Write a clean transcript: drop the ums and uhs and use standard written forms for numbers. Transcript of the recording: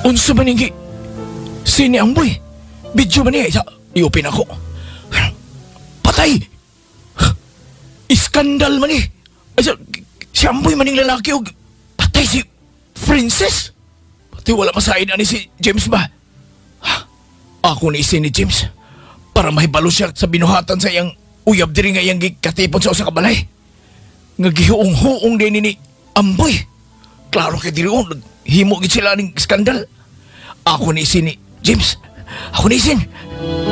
Unsa man ningi? Sini ang boy? Video man niya, iupin ako. Patay! Iskandal man si Amboy maning lalaki o patay si Princess? Pati wala masahin ani si James ba? Ako ni isin ni James para mahibalo siya sa binuhatan sa iyang uyab diri nga iyang katipon sa usa ka balay. Nga gihuong-huong din ni Amboy. Klaro kay diri himo gid sila ning skandal. Ako ni isin ni James. Ako ni isin.